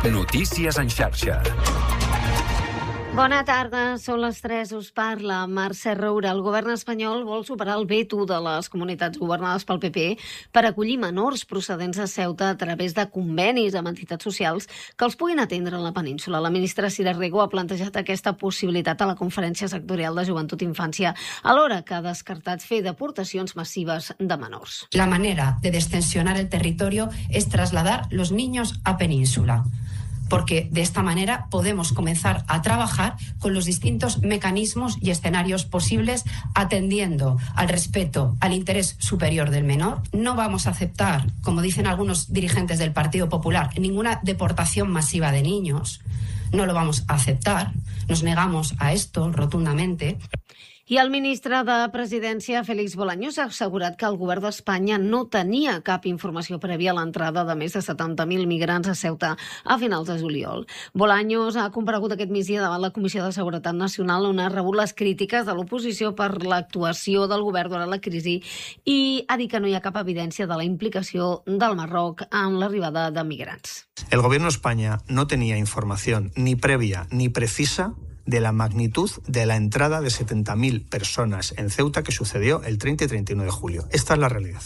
Notícies en xarxa. Bona tarda, són les 3, us parla Mercè Roura. El govern espanyol vol superar el veto de les comunitats governades pel PP per acollir menors procedents de Ceuta a través de convenis amb entitats socials que els puguin atendre a la península. La ministra Sira Rego ha plantejat aquesta possibilitat a la Conferència Sectorial de Joventut i Infància, alhora que ha descartat fer deportacions massives de menors. La manera de destensionar el territorio es trasladar los niños a península, porque de esta manera podemos comenzar a trabajar con los distintos mecanismos y escenarios posibles, atendiendo al respeto, al interés superior del menor. No vamos a aceptar, como dicen algunos dirigentes del Partido Popular, ninguna deportación masiva de niños. No lo vamos a aceptar. Nos negamos a esto rotundamente. I el ministre de Presidència, Félix Bolaños, ha assegurat que el govern d'Espanya no tenia cap informació prèvia a l'entrada de més de 70.000 migrants a Ceuta a finals de juliol. Bolaños ha comparegut aquest migdia davant la Comissió de Seguretat Nacional, on ha rebut les crítiques de l'oposició per l'actuació del govern durant la crisi i ha dit que no hi ha cap evidència de la implicació del Marroc en l'arribada de migrants. El gobierno de España no tenía información ni previa ni precisa de la magnitud de la entrada de 70.000 personas en Ceuta que sucedió el 30 y 31 de julio. Esta es la realidad.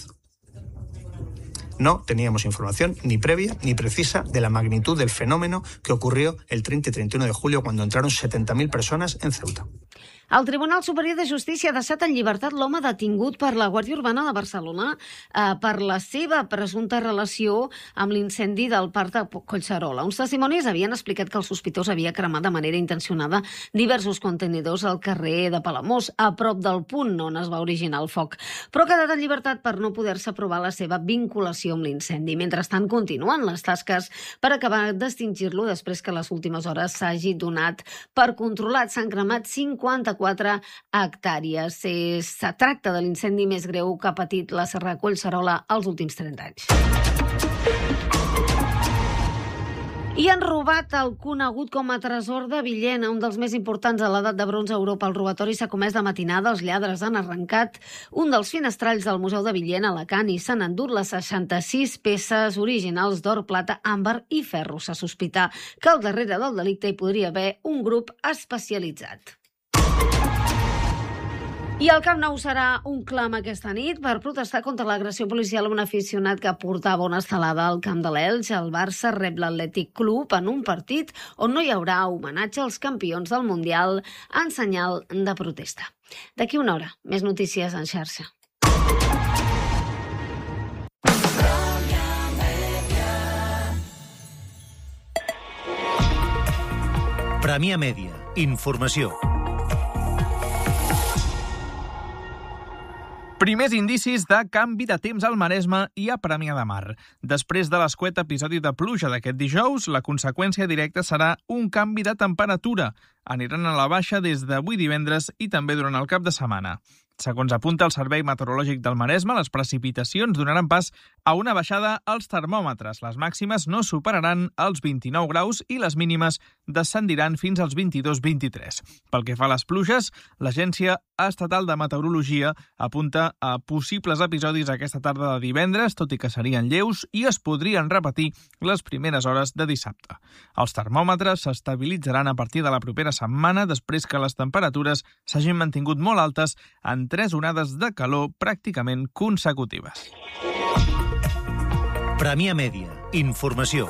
No teníamos información ni previa ni precisa de la magnitud del fenómeno que ocurrió el 30 y 31 de julio cuando entraron 70.000 personas en Ceuta. El Tribunal Superior de Justícia ha deixat en llibertat l'home detingut per la Guàrdia Urbana de Barcelona per la seva presumpta relació amb l'incendi del parc de Collserola. Uns testimonis havien explicat que el sospitós havia cremat de manera intencionada diversos contenidors al carrer de Palamós, a prop del punt on es va originar el foc, però ha quedat en llibertat per no poder-se provar la seva vinculació amb l'incendi. Mentrestant, continuen les tasques per acabar d'extingir-lo després que les últimes hores s'hagi donat per controlat. S'han cremat 54 hectàrees. Se tracta de l'incendi més greu que ha patit la Serra de Collserola els últims 30 anys. I han robat el conegut com a tresor de Villena, un dels més importants a l'edat de bronze a Europa. El robatori s'ha comès de matinada. Els lladres han arrencat un dels finestralls del Museu de Villena, a Alacant, i s'han endut les 66 peces originals d'or, plata, àmbar i ferro. Se sospita que al darrere del delicte hi podria haver un grup especialitzat. I el Camp Nou serà un clam aquesta nit per protestar contra l'agressió policial a un aficionat que portava una estelada al camp de l'Elx. El Barça rep l'Atlètic Club en un partit on no hi haurà homenatge als campions del Mundial en senyal de protesta. D'aquí una hora, més notícies en xarxa. Premià Mèdia. Informació. Primers indicis de canvi de temps al Maresme i a Premià de Mar. Després de l'escuet episodi de pluja d'aquest dijous, la conseqüència directa serà un canvi de temperatura. Aniran a la baixa des d'avui divendres i també durant el cap de setmana. Segons apunta el Servei Meteorològic del Maresme, les precipitacions donaran pas a una baixada als termòmetres. Les màximes no superaran els 29 graus i les mínimes descendiran fins als 22-23. Pel que fa a les pluges, l'Agència Estatal de Meteorologia apunta a possibles episodis aquesta tarda de divendres, tot i que serien lleus i es podrien repetir les primeres hores de dissabte. Els termòmetres s'estabilitzaran a partir de la propera setmana després que les temperatures s'hagin mantingut molt altes en 3 onades de calor pràcticament consecutives. Premià Mèdia. Informació.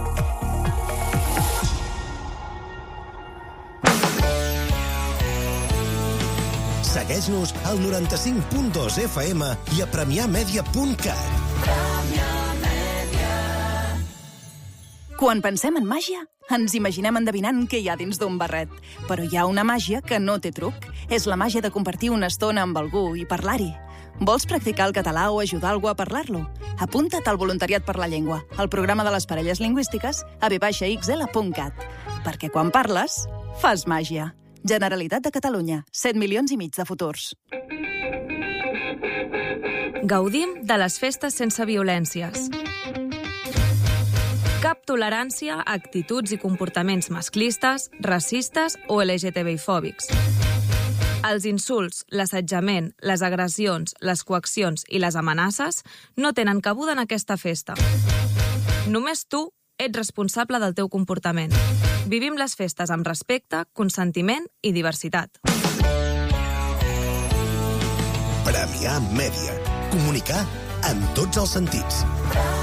Segueix-nos al 95.2 FM i a premiamedia.cat. Quan pensem en màgia, ens imaginem endevinant què hi ha dins d'un barret. Però hi ha una màgia que no té truc. És la màgia de compartir una estona amb algú i parlar-hi. Vols practicar el català o ajudar algú a parlar-lo? Apunta't al Voluntariat per la Llengua, al programa de les parelles lingüístiques a v-xl.cat. Perquè quan parles, fas màgia. Generalitat de Catalunya, 7,5 milions de futurs. Gaudim de les festes sense violències. Cap tolerància a actituds i comportaments masclistes, racistes o LGTBI-fòbics. Els insults, l'assetjament, les agressions, les coaccions i les amenaces no tenen cabuda en aquesta festa. Només tu Ets responsable del teu comportament. Vivim les festes amb respecte, consentiment i diversitat. Premià Mèdia. Comunicar en tots els sentits.